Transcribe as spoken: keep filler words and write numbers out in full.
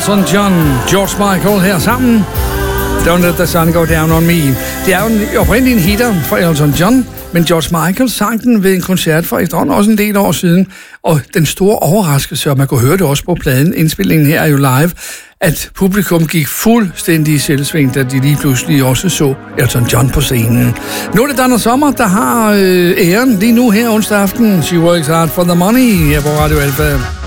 Elton John, George Michael her sammen. Don't Let the Sun Go Down on Me. Det er jo en, oprindeligt en hitter for Elton John, men George Michael sang den ved en koncert for efterhånden også en del år siden. Og den store overraskelse, og man kunne høre det også på pladen, indspillingen her er jo live, at publikum gik fuldstændig i selvsving, da de lige pludselig også så Elton John på scenen. Nu er det Donna Summer, der har øh, æren lige nu her onsdag aften. She works hard for the money her på Radio Alfa.